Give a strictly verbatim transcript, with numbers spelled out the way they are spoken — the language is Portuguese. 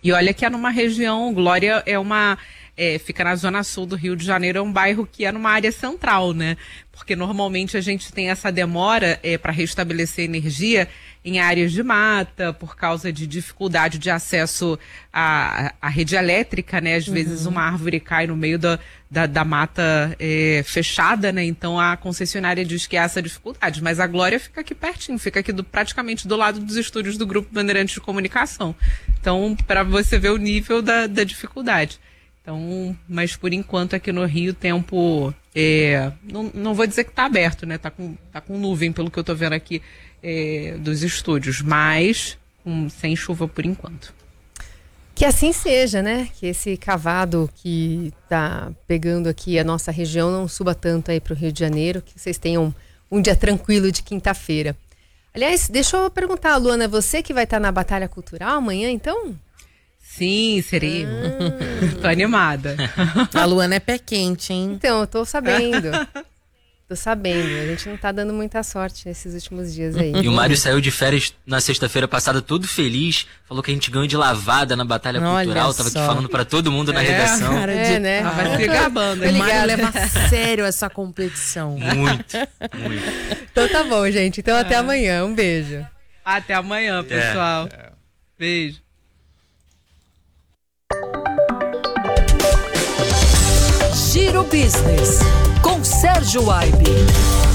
E olha que é numa região, Glória é uma... É, fica na zona sul do Rio de Janeiro, é um bairro que é numa área central, né? Porque normalmente a gente tem essa demora é, para restabelecer energia em áreas de mata, por causa de dificuldade de acesso à, à rede elétrica, né? Às uhum. vezes uma árvore cai no meio da, da, da mata é, fechada, né? Então a concessionária diz que há essa dificuldade. Mas a Glória fica aqui pertinho, fica aqui do, praticamente do lado dos estúdios do Grupo Bandeirantes de Comunicação. Então, para você ver o nível da, da dificuldade. Então, mas por enquanto aqui no Rio o tempo, é, não, não vou dizer que está aberto, né? Tá com, tá com nuvem, pelo que eu tô vendo aqui é, dos estúdios, mas um, sem chuva por enquanto. Que assim seja, né? Que esse cavado que tá pegando aqui a nossa região não suba tanto aí pro Rio de Janeiro, que vocês tenham um dia tranquilo de quinta-feira. Aliás, deixa eu perguntar, Luana, você que vai estar na Batalha Cultural amanhã, então? Sim, serei. Ah. Tô animada. A Luana é pé quente, hein? Então, eu tô sabendo. Tô sabendo. A gente não tá dando muita sorte nesses últimos dias aí. E o Mário saiu de férias na sexta-feira passada todo feliz. Falou que a gente ganhou de lavada na Batalha Olha Cultural. só. Tava aqui falando pra todo mundo na é, redação. Cara é, de... né? Ah, vai se gabando. O Mário leva a sério essa competição. Muito, muito. Então tá bom, gente. Então até amanhã. Um beijo. Até amanhã, pessoal. É. Beijo. Giro Business, com Sérgio Aibe.